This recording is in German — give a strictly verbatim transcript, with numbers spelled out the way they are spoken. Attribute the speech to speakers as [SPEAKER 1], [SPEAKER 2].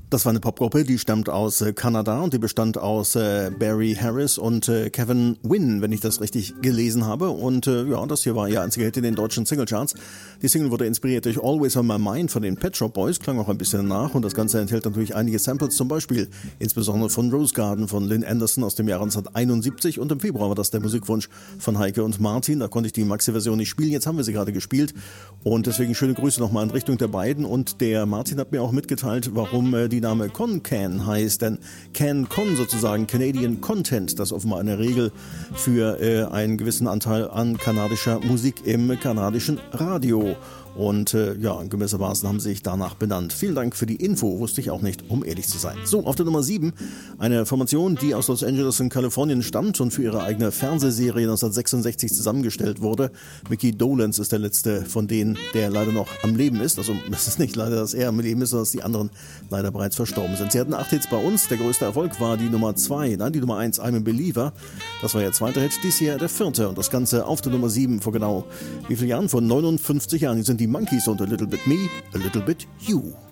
[SPEAKER 1] Das war eine Popgruppe, die stammt aus äh, Kanada und die bestand aus äh, Barry Harris und äh, Kevin Wynn, wenn ich das richtig gelesen habe. Und äh, ja, das hier war ihr einziger Hit in den deutschen Singlecharts. Die Single wurde inspiriert durch Always on My Mind von den Pet Shop Boys, klang auch ein bisschen nach und das Ganze enthält natürlich einige Samples, zum Beispiel insbesondere von Rose Garden von Lynn Anderson aus dem Jahr neunzehnhunderteinundsiebzig und im Februar war das der Musikwunsch von Heike und Martin. Da konnte ich die Maxi-Version nicht spielen, jetzt haben wir sie gerade gespielt und deswegen schöne Grüße nochmal in Richtung der beiden und der Martin hat mir auch mitgeteilt, warum äh, die Name Con-Can heißt, denn Can-Con sozusagen Canadian Content, das offenbar eine Regel für äh, einen gewissen Anteil an kanadischer Musik im kanadischen Radio. Und äh, ja, gewissermaßen haben sie sich danach benannt. Vielen Dank für die Info, wusste ich auch nicht, um ehrlich zu sein. So, auf der Nummer sieben, eine Formation, die aus Los Angeles in Kalifornien stammt und für ihre eigene Fernsehserie neunzehnhundertsechsundsechzig zusammengestellt wurde. Mickey Dolenz ist der letzte von denen, der leider noch am Leben ist. Also es ist nicht leider, dass er am Leben ist, sondern dass die anderen leider bereits verstorben sind. Sie hatten acht Hits bei uns. Der größte Erfolg war die Nummer zwei, nein, die Nummer eins, I'm a Believer. Das war ihr zweiter Hit, dies hier der vierte. Und das Ganze auf der Nummer sieben vor genau wie vielen Jahren? Vor neunundfünfzig Jahren. Die sind die Monkeys und A Little Bit Me, A Little Bit You.